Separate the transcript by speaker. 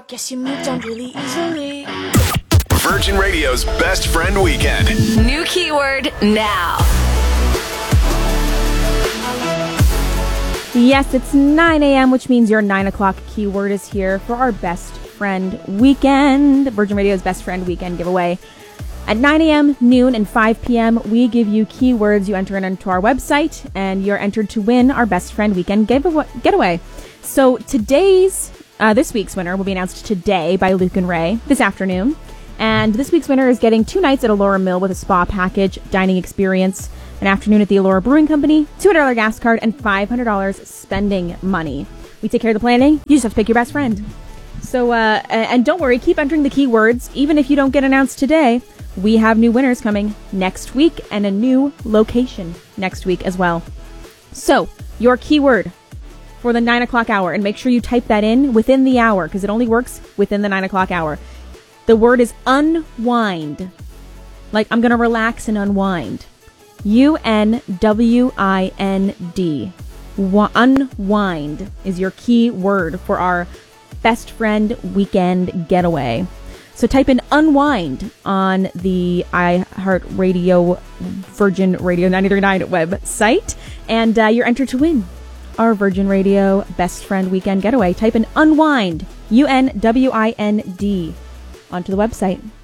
Speaker 1: Guess you moved on really easily.
Speaker 2: Virgin Radio's Best Friend Weekend.
Speaker 3: New keyword now.
Speaker 4: Yes, it's 9 a.m., which means your 9 o'clock keyword is here for our Best Friend Weekend, Virgin Radio's Best Friend Weekend giveaway. At 9 a.m., noon, and 5 p.m., we give you keywords. You enter it into our website, and you're entered to win our Best Friend Weekend getaway. So this week's winner will be announced today by Luke and Ray this afternoon. And this week's winner is getting 2 nights at Allura Mill with a spa package, dining experience, an afternoon at the Allura Brewing Company, $200 gas card, and $500 spending money. We take care of the planning. You just have to pick your best friend. So, and don't worry, keep entering the keywords. Even if you don't get announced today, we have new winners coming next week and a new location next week as well. So, your keyword for the 9 o'clock hour, and make sure you type that in within the hour because it only works within the 9 o'clock hour. The word is unwind. Like, I'm going to relax and unwind. UNWIND. Unwind is your key word for our Best Friend Weekend getaway. So type in unwind on the iHeartRadio Virgin Radio 93.9 website, and you're entered to win our Virgin Radio Best Friend Weekend getaway. Type in unwind, UNWIND, onto the website.